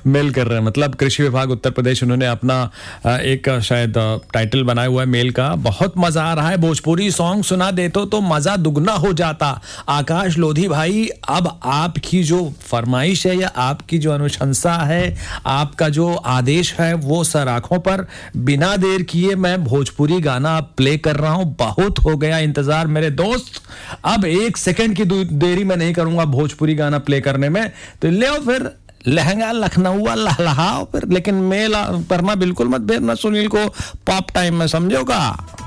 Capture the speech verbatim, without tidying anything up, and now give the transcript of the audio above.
Mail कर रहे हैं, मतलब कृषि विभाग उत्तर प्रदेश, उन्होंने अपना एक शायद टाइटल बनाया हुआ है मेल का। बहुत मजा आ रहा है, भोजपुरी सॉन्ग सुना देते तो मजा दुगना हो जाता। आकाश लोधी भाई, अब आपकी जो फरमाइश है या आपकी जो अनुशंसा है, आपका जो आदेश है, वो सर आंखों पर, बिना देर किए मैं भोजपुरी गाना प्ले कर रहा हूं। बहुत हो गया इंतजार मेरे दोस्त, अब एक सेकंड की देरी मैं नहीं करूंगा भोजपुरी गाना प्ले करने में। तो ले फिर लहंगा लखनऊ लहलहाओ फिर, लेकिन मेल करना बिल्कुल मत भेजना सुनील को पॉप टाइम में, समझोगा।